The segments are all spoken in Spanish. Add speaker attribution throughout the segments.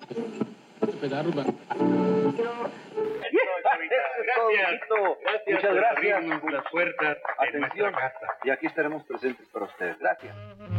Speaker 1: Muchas gracias. Las puertas. Atención. Y aquí estaremos presentes para ustedes. Gracias.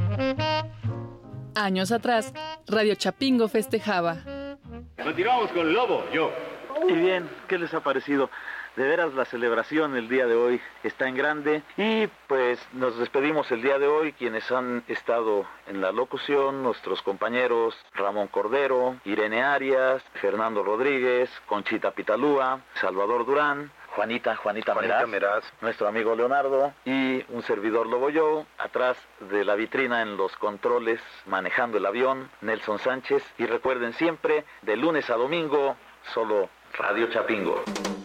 Speaker 2: Años atrás, Radio Chapingo festejaba.
Speaker 3: Continuamos con Lobo, yo.
Speaker 4: Y bien, ¿qué les ha parecido? De veras, la celebración el día de hoy está en grande y pues nos despedimos el día de hoy quienes han estado en la locución, nuestros compañeros Ramón Cordero, Irene Arias, Fernando Rodríguez, Conchita Pitalúa, Salvador Durán, Juanita Meraz, nuestro amigo Leonardo y un servidor Lobo Yo, atrás de la vitrina en los controles manejando el avión, Nelson Sánchez, y recuerden siempre, de lunes a domingo, solo Radio Chapingo.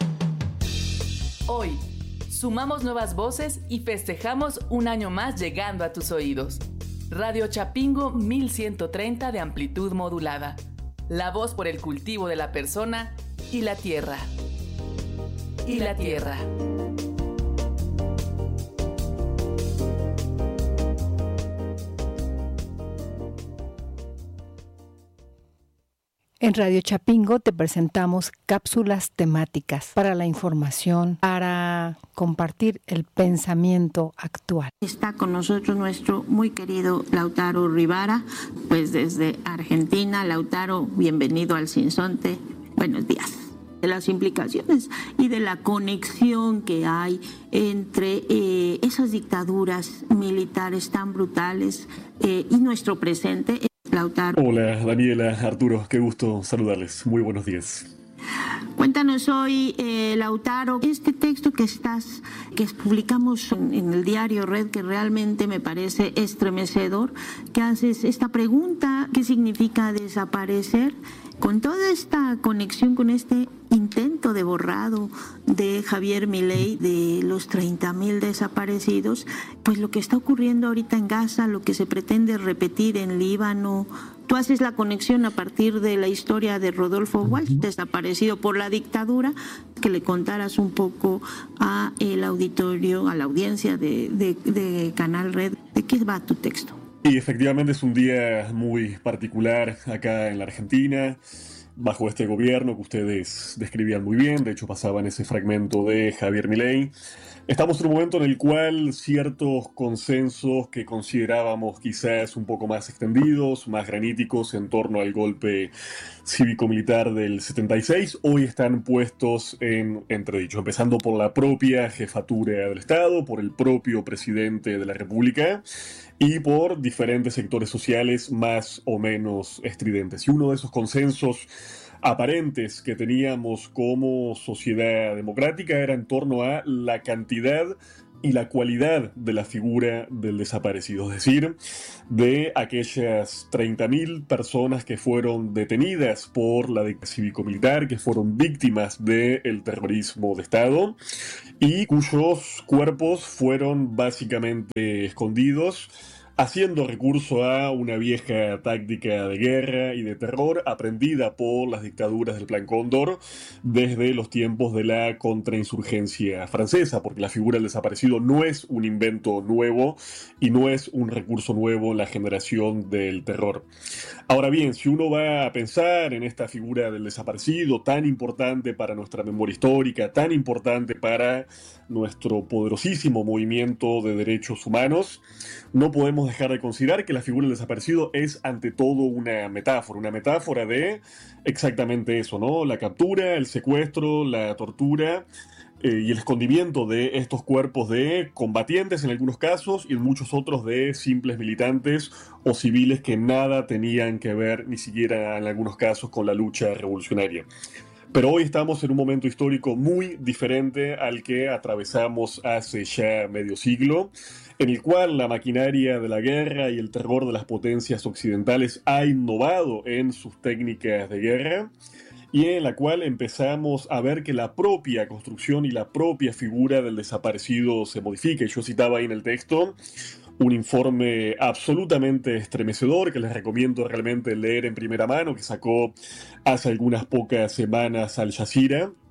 Speaker 2: Hoy, sumamos nuevas voces y festejamos un año más llegando a tus oídos. Radio Chapingo 1130 de amplitud modulada. La voz por el cultivo de la persona y la tierra.
Speaker 5: En Radio Chapingo te presentamos cápsulas temáticas para la información, para compartir el pensamiento actual.
Speaker 6: Está con nosotros nuestro muy querido Lautaro Rivara, pues desde Argentina. Lautaro, bienvenido al Sinsonte. Buenos días. De las implicaciones y de la conexión que hay entre esas dictaduras militares tan brutales y nuestro presente. Lautaro.
Speaker 7: Hola Daniela, Arturo, qué gusto saludarles. Muy buenos días.
Speaker 6: Cuéntanos hoy, Lautaro, este texto que publicamos en el diario Red, que realmente me parece estremecedor, que haces esta pregunta: ¿qué significa desaparecer? Con toda esta conexión, con este intento de borrado de Javier Milei de los 30,000 desaparecidos, pues lo que está ocurriendo ahorita en Gaza, lo que se pretende repetir en Líbano. Tú haces la conexión a partir de la historia de Rodolfo Walsh, desaparecido por la dictadura, que le contaras un poco a el auditorio, a la audiencia de Canal Red, ¿de qué va tu texto?
Speaker 7: Y efectivamente es un día muy particular acá en la Argentina, bajo este gobierno que ustedes describían muy bien. De hecho pasaban ese fragmento de Javier Milei. Estamos en un momento en el cual ciertos consensos que considerábamos quizás un poco más extendidos, más graníticos en torno al golpe cívico-militar del 76, hoy están puestos en entredicho, empezando por la propia jefatura del Estado, por el propio presidente de la República y por diferentes sectores sociales más o menos estridentes. Y uno de esos consensos aparentes que teníamos como sociedad democrática era en torno a la cantidad y la cualidad de la figura del desaparecido, es decir, de aquellas 30,000 personas que fueron detenidas por la dictadura cívico-militar, que fueron víctimas del terrorismo de Estado y cuyos cuerpos fueron básicamente escondidos, haciendo recurso a una vieja táctica de guerra y de terror aprendida por las dictaduras del Plan Cóndor desde los tiempos de la contrainsurgencia francesa, porque la figura del desaparecido no es un invento nuevo y no es un recurso nuevo en la generación del terror. Ahora bien, si uno va a pensar en esta figura del desaparecido tan importante para nuestra memoria histórica, tan importante para nuestro poderosísimo movimiento de derechos humanos, no podemos dejar de considerar que la figura del desaparecido es ante todo una metáfora de exactamente eso, ¿no? La captura, el secuestro, la tortura y el escondimiento de estos cuerpos de combatientes en algunos casos y en muchos otros de simples militantes o civiles que nada tenían que ver, ni siquiera en algunos casos, con la lucha revolucionaria. Pero hoy estamos en un momento histórico muy diferente al que atravesamos hace ya medio siglo, en el cual la maquinaria de la guerra y el terror de las potencias occidentales ha innovado en sus técnicas de guerra y en la cual empezamos a ver que la propia construcción y la propia figura del desaparecido se modifica. Y yo citaba ahí en el texto un informe absolutamente estremecedor que les recomiendo realmente leer en primera mano, que sacó hace algunas pocas semanas Al Jazeera,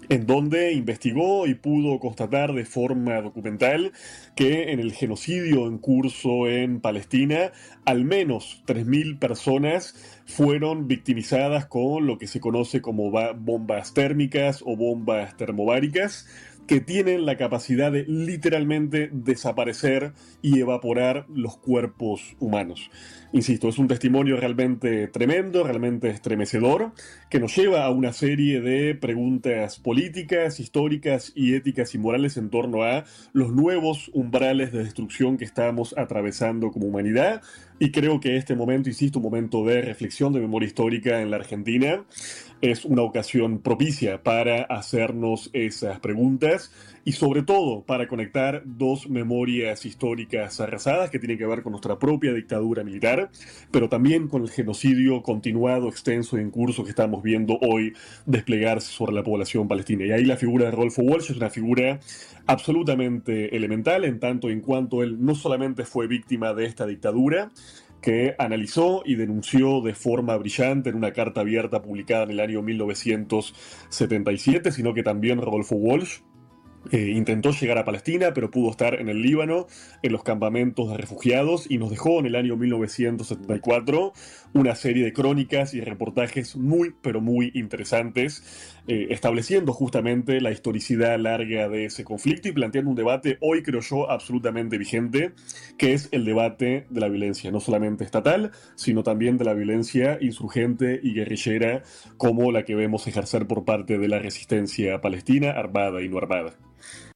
Speaker 7: en donde investigó y pudo constatar de forma documental que en el genocidio en curso en Palestina, al menos 3.000 personas fueron victimizadas con lo que se conoce como bombas térmicas o bombas termobáricas, que tienen la capacidad de literalmente desaparecer y evaporar los cuerpos humanos. Insisto, es un testimonio realmente tremendo, realmente estremecedor, que nos lleva a una serie de preguntas políticas, históricas y éticas y morales en torno a los nuevos umbrales de destrucción que estamos atravesando como humanidad. Y creo que este momento, insisto, un momento de reflexión, de memoria histórica en la Argentina, es una ocasión propicia para hacernos esas preguntas y sobre todo para conectar dos memorias históricas arrasadas que tienen que ver con nuestra propia dictadura militar, pero también con el genocidio continuado, extenso y en curso que estamos viendo hoy desplegarse sobre la población palestina. Y ahí la figura de Rodolfo Walsh es una figura absolutamente elemental, en tanto en cuanto él no solamente fue víctima de esta dictadura, que analizó y denunció de forma brillante en una carta abierta publicada en el año 1977, sino que también Rodolfo Walsh intentó llegar a Palestina, pero pudo estar en el Líbano, en los campamentos de refugiados, y nos dejó en el año 1974 una serie de crónicas y reportajes muy, pero muy interesantes, estableciendo justamente la historicidad larga de ese conflicto y planteando un debate, hoy creo yo, absolutamente vigente, que es el debate de la violencia, no solamente estatal, sino también de la violencia insurgente y guerrillera, como la que vemos ejercer por parte de la resistencia palestina, armada y no armada.